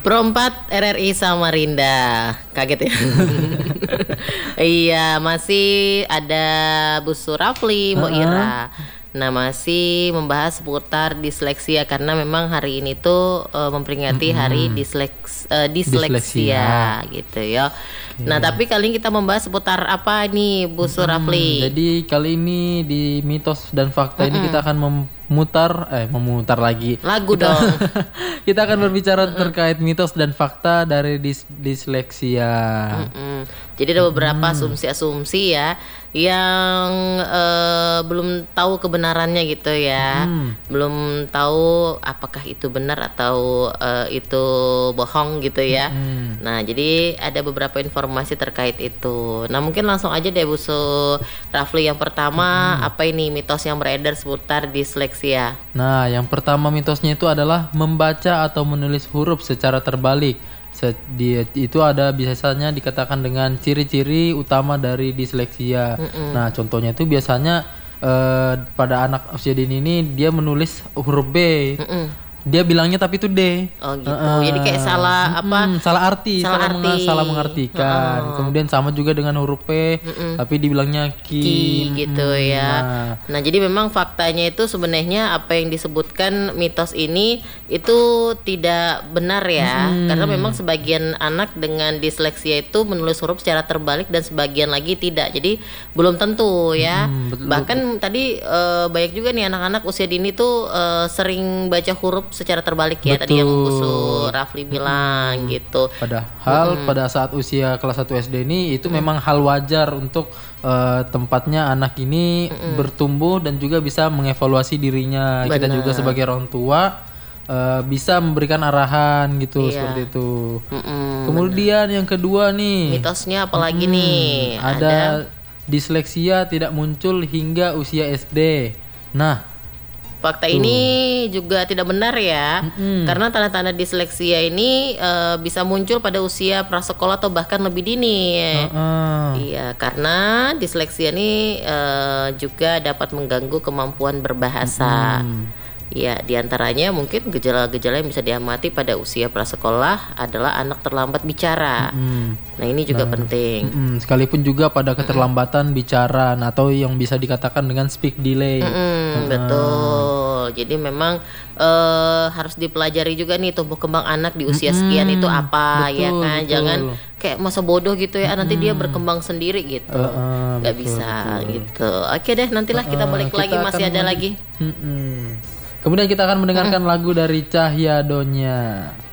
Pro 4 RRI Samarinda. Kaget ya. Iya, masih ada Bu Surafli, Mbak Ira. Nah, masih membahas seputar disleksia karena memang hari ini tuh memperingati hari disleksia gitu ya. Nah, tapi kali ini kita membahas seputar apa nih, Bu Surafli? Jadi kali ini di mitos dan fakta ini kita akan memutar lagi Lagu dong. kita akan berbicara terkait mitos dan fakta dari disleksia. Jadi ada beberapa asumsi-asumsi ya yang belum tahu kebenarannya gitu ya. Belum tahu apakah itu benar atau itu bohong gitu ya. Nah, jadi ada beberapa informasi terkait itu. Nah, mungkin langsung aja deh Bu Rafli, yang pertama apa ini mitos yang beredar seputar disleksia? Nah, yang pertama mitosnya itu adalah membaca atau menulis huruf secara terbalik. Itu ada biasanya dikatakan dengan ciri-ciri utama dari disleksia. Nah, contohnya itu biasanya pada anak usia dini ini dia menulis huruf B. Dia bilangnya tapi itu D. Oh gitu. Jadi kayak salah salah arti, salah mengartikan. Kemudian sama juga dengan huruf P, tapi dibilangnya Ki gitu ya. Nah, jadi memang faktanya itu sebenarnya apa yang disebutkan mitos ini itu tidak benar ya. Karena memang sebagian anak dengan disleksia itu menulis huruf secara terbalik dan sebagian lagi tidak. Jadi belum tentu ya. Bahkan tadi banyak juga nih anak-anak usia dini tuh sering baca huruf secara terbalik ya. Tadi yang Bu Rafli bilang gitu. Padahal pada saat usia kelas 1 SD ini itu memang hal wajar untuk tempatnya anak ini bertumbuh dan juga bisa mengevaluasi dirinya. Kita juga sebagai orang tua bisa memberikan arahan gitu, seperti itu. Kemudian yang kedua nih, mitosnya apalagi nih? Ada disleksia tidak muncul hingga usia SD. Nah, fakta ini juga tidak benar ya, karena tanda-tanda disleksia ini bisa muncul pada usia prasekolah atau bahkan lebih dini. Iya, karena disleksia ini juga dapat mengganggu kemampuan berbahasa. Ya, diantaranya mungkin gejala-gejala yang bisa diamati pada usia prasekolah adalah anak terlambat bicara. Nah, ini juga penting. Sekalipun juga pada keterlambatan bicara, atau yang bisa dikatakan dengan speak delay. Betul. Jadi memang harus dipelajari juga nih tumbuh kembang anak di usia sekian itu apa, ya kan? Jangan kayak masa bodoh gitu ya, nanti dia berkembang sendiri gitu. Nggak bisa gitu. Oke deh, nantilah kita balik lagi, masih ada lagi. Kemudian kita akan mendengarkan lagu dari Cahya Donya.